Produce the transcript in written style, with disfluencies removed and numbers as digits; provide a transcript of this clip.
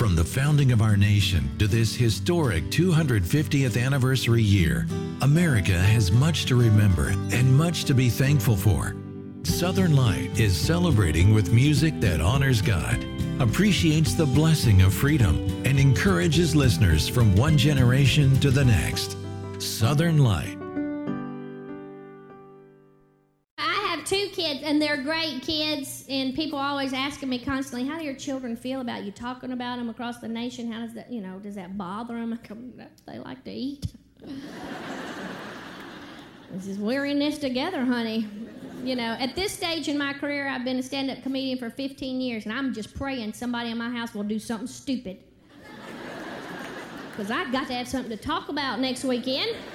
From the founding of our nation to this historic 250th anniversary year, America has much to remember and much to be thankful for. Southern Light is celebrating with music that honors God, appreciates the blessing of freedom, and encourages listeners from one generation to the next. Southern Light. I have 2 kids, and they're great kids, and people are always asking me constantly, how do your children feel about you talking about them across the nation? How does that, does that bother them? They like to eat. This is weariness together, honey. At this stage in my career, I've been a stand-up comedian for 15 years, and I'm just praying somebody in my house will do something stupid. Because I've got to have something to talk about next weekend.